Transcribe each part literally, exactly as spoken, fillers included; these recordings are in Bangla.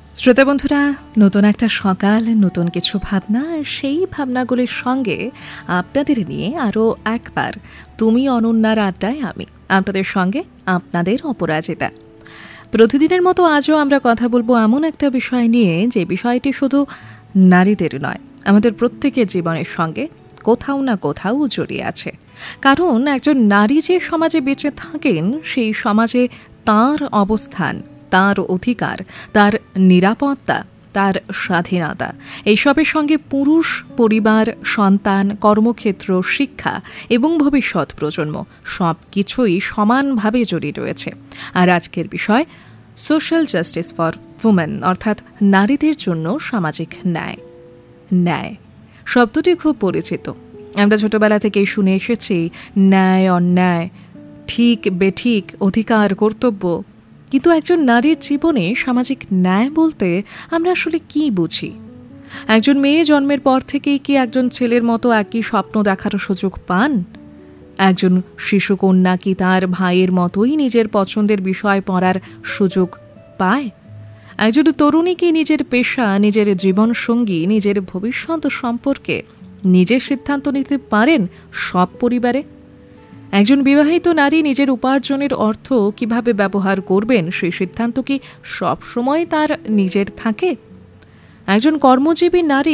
শ্রোতা বন্ধুরা, নতুন একটা সকাল, নতুন কিছু ভাবনা, সেই ভাবনাগুলির সঙ্গে আপনাদের নিয়ে আরও একবার তুমি অনন্যার আড্ডায় আমি আপনাদের সঙ্গে আপনাদের অপরাজিতা। প্রতিদিনের মতো আজও আমরা কথা বলবো এমন একটা বিষয় নিয়ে, যে বিষয়টি শুধু নারীদের নয়, আমাদের প্রত্যেকের জীবনের সঙ্গে কোথাও না কোথাও জড়িয়ে আছে। কারণ একজন নারী যে সমাজে বেঁচে থাকেন, সেই সমাজে তার অবস্থান, তার অধিকার, তার নিরাপত্তা, তার স্বাধীনতা, এইসবের সঙ্গে পুরুষ, পরিবার, সন্তান, কর্মক্ষেত্র, শিক্ষা এবং ভবিষ্যৎ প্রজন্ম সব কিছুই সমানভাবে জড়িয়ে রয়েছে। আর আজকের বিষয় সোশ্যাল জাস্টিস ফর উমেন, অর্থাৎ নারীদের জন্য সামাজিক ন্যায়। ন্যায় শব্দটি খুব পরিচিত। আমরা ছোটবেলা থেকেই শুনে এসেছি ন্যায়, অন্যায়, ঠিক বেঠিক, অধিকার, কর্তব্য। কিন্তু একজন নারীর জীবনে সামাজিক ন্যায় বলতে আমরা আসলে কি বুঝি? একজন মেয়ে জন্মের পর থেকেই কি একজন ছেলের মতো একই স্বপ্ন দেখার সুযোগ পান? একজন শিশুকন্যা কি তার ভাইয়ের মতোই নিজের পছন্দের বিষয় পড়ার সুযোগ পায়? একজন তরুণী কি নিজের পেশা, নিজের জীবনসঙ্গী, নিজের ভবিষ্যৎ সম্পর্কে নিজের সিদ্ধান্ত নিতে পারেন সব পরিবারে? একজন বিবাহিত নারী নিজের উপার্জনের অর্থ কিভাবে ব্যবহার করবেন, সেই সিদ্ধান্ত কি সবসময় তার নিজের থাকে? একজন কর্মজীবী নারী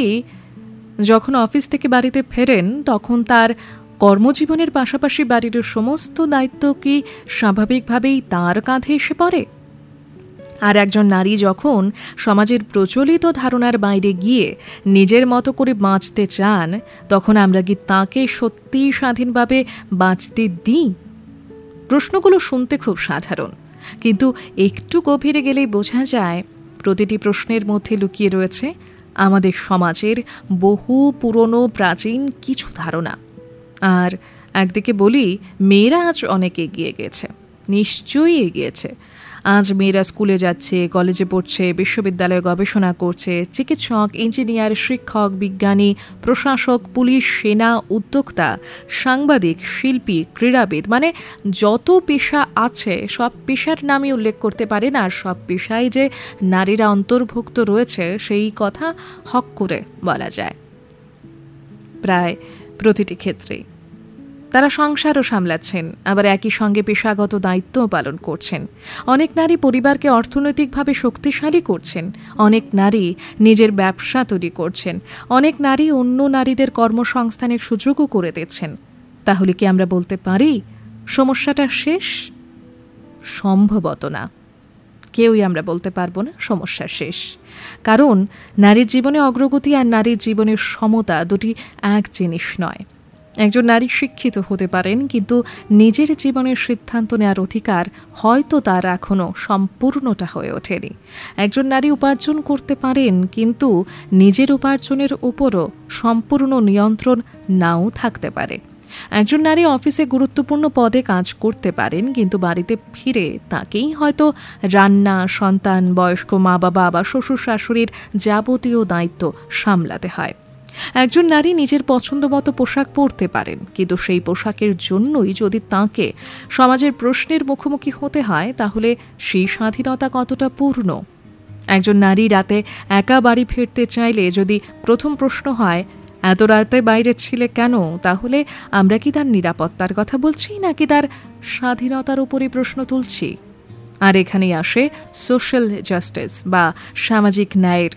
যখন অফিস থেকে বাড়িতে ফেরেন, তখন তার কর্মজীবনের পাশাপাশি বাড়ির সমস্ত দায়িত্ব কি স্বাভাবিকভাবেই তার কাঁধে এসে পড়ে? আর একজন নারী যখন সমাজের প্রচলিত ধারণার বাইরে গিয়ে নিজের মতো করে বাঁচতে চান, তখন আমরা কি তাকে সত্যিই স্বাধীনভাবে বাঁচতে দিই? প্রশ্নগুলো শুনতে খুব সাধারণ, কিন্তু একটু গভীরে গেলেই বোঝা যায় প্রতিটি প্রশ্নের মধ্যে লুকিয়ে রয়েছে আমাদের সমাজের বহু পুরনো প্রাচীন কিছু ধারণা। আর একদিকে বলি, মেয়েরা আজ অনেক এগিয়ে গেছে, নিশ্চয়ই এগিয়েছে। আজ মেয়েরা স্কুলে যাচ্ছে, কলেজে পড়ছে, বিশ্ববিদ্যালয়ে গবেষণা করছে, চিকিৎসক, ইঞ্জিনিয়ার, শিক্ষক, বিজ্ঞানী, প্রশাসক, পুলিশ, সেনা, উদ্যোক্তা, সাংবাদিক, শিল্পী, ক্রীড়াবিদ, মানে যত পেশা আছে সব পেশার নামই উল্লেখ করতে পারে না। আর সব পেশায় যে নারীরা অন্তর্ভুক্ত রয়েছে সেই কথা হক করে বলা যায়। প্রায় প্রতিটি ক্ষেত্রেই তারা সংসারও সামলাচ্ছেন, আবার একই সঙ্গে পেশাগত দায়িত্বও পালন করছেন। অনেক নারী পরিবারকে অর্থনৈতিকভাবে শক্তিশালী করছেন, অনেক নারী নিজের ব্যবসা তৈরি করছেন, অনেক নারী অন্য নারীদের কর্মসংস্থানের সুযোগও করে দিচ্ছেন। তাহলে কি আমরা বলতে পারি সমস্যাটা শেষ? সম্ভবত না। কেউই আমরা বলতে পারবো না সমস্যা শেষ। কারণ নারীর জীবনে অগ্রগতি আর নারীর জীবনের সমতা দুটি এক জিনিস নয়। একজন নারী শিক্ষিত হতে পারেন, কিন্তু নিজের জীবনের সিদ্ধান্ত নেওয়ার অধিকার হয়তো তার এখনও সম্পূর্ণটা হয়ে ওঠেনি। একজন নারী উপার্জন করতে পারেন, কিন্তু নিজের উপার্জনের উপরও সম্পূর্ণ নিয়ন্ত্রণ নাও থাকতে পারে। একজন নারী অফিসে গুরুত্বপূর্ণ পদে কাজ করতে পারেন, কিন্তু বাড়িতে ফিরে তাকেই হয়তো রান্না, সন্তান, বয়স্ক মা বাবা বা শ্বশুর শাশুড়ির যাবতীয় দায়িত্ব সামলাতে হয়। একজন নারী নিজের পছন্দ মতো পোশাক পরতে পারেন, কিন্তু সেই পোশাকের জন্যই যদি তাঁকে সমাজের প্রশ্নের মুখোমুখি হতে হয়, তাহলে সেই স্বাধীনতা কতটা পূর্ণ? একজন নারী রাতে একা বাড়ি ফিরতে চাইলে যদি প্রথম প্রশ্ন হয়, এত রাতে বাইরে ছিলে কেন, তাহলে আমরা কি তার নিরাপত্তার কথা বলছি, নাকি তার স্বাধীনতার উপরই প্রশ্ন তুলছি? আর এখানেই আসে সোশ্যাল জাস্টিস বা সামাজিক ন্যায়ের